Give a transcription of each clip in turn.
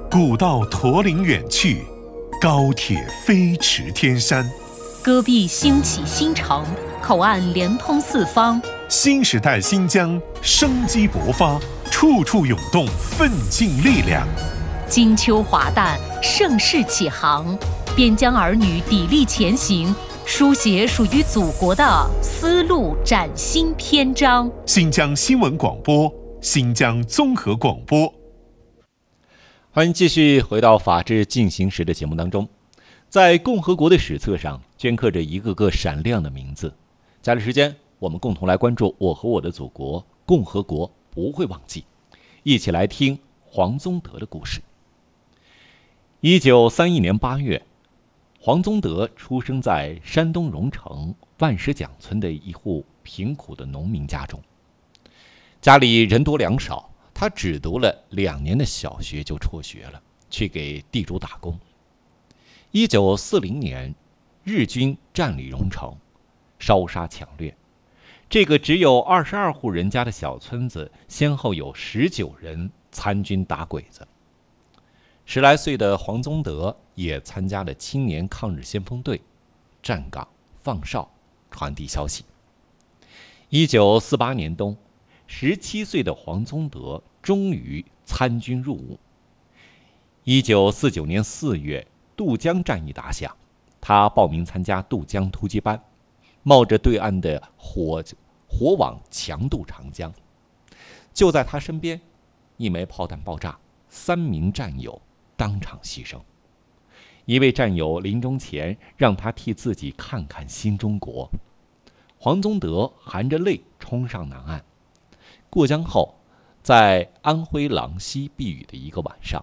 古道驼铃远去，高铁飞驰天山。 戈壁兴起新城，口岸连通四方。 新时代新疆生机勃发，处处涌动奋进力量。 金秋华诞，盛世启航，边疆儿女砥砺前行，书写属于祖国的丝路崭新篇章。 新疆新闻广播，新疆综合广播。 欢迎继续回到《法治进行时》的节目当中。在共和国的史册上镌刻着一个个闪亮的名字。接下来时间，我们共同来关注我和我的祖国，共和国不会忘记。一起来听黄宗德的故事。1931年8月，黄宗德出生在山东荣成万石蒋村的一户贫苦的农民家中。家里人多粮少，他只读了2年的小学就辍学了，去给地主打工。1940年，日军占领荣成，烧杀抢掠，这个只有22户人家的小村子，先后有19人参军打鬼子。10来岁的黄宗德也参加了青年抗日先锋队，站岗放哨，传递消息。1948年冬，17岁的黄宗德终于参军入伍。1949年4月，渡江战役打响，他报名参加渡江突击班，冒着对岸的火网强渡长江。就在他身边，一枚炮弹爆炸，3名战友当场牺牲。一位战友临终前让他替自己看看新中国。黄宗德含着泪冲上南岸。过江后，在安徽郎溪避雨的一个晚上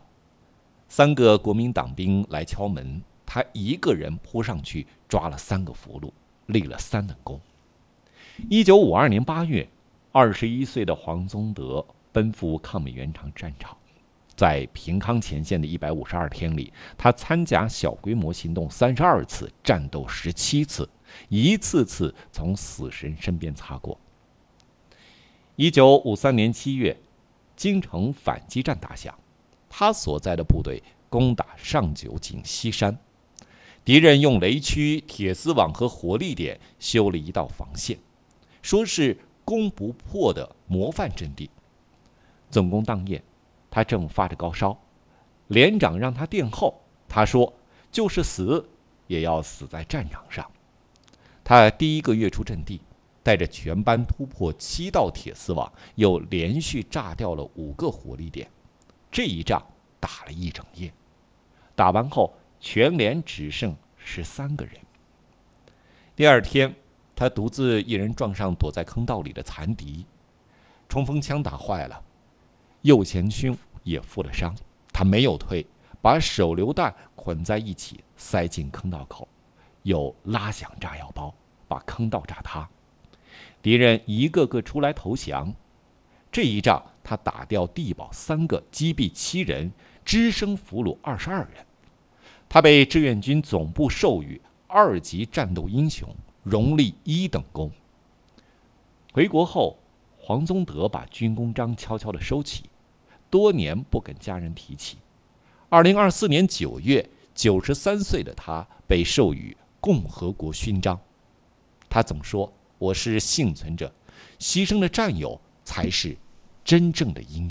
，3个国民党兵来敲门，他一个人扑上去抓了3个俘虏，立了3等功。1952年8月，21岁的黄宗德奔赴抗美援朝战场。在平康前线的152天里，他参加小规模行动32次，战斗17次，一次次从死神身边擦过。1953年7月，京城反击战打响，他所在的部队攻打上九井西山，敌人用雷区、铁丝网和火力点修了一道防线，说是攻不破的模范阵地。总攻当夜，他正发着高烧，连长让他殿后，他说就是死也要死在战场上。他第一个跃出阵地，带着全班突破7道铁丝网，又连续炸掉了5个火力点。这一仗打了一整夜，打完后全连只剩13个人。第二天，他独自一人撞上躲在坑道里的残敌，冲锋枪打坏了，右前胸也负了伤，他没有退，把手榴弹捆在一起塞进坑道口，又拉响炸药包，把坑道炸塌。敌人一个个出来投降。这一仗他打掉地保3个，击毙7人，只生俘虏22人。他被志愿军总部授予2级战斗英雄，荣立1等功。回国后，黄宗德把军功章悄悄地收起，多年不跟家人提起。2024年9月，93岁的他被授予共和国勋章。他总说，我是幸存者，牺牲的战友才是真正的英雄。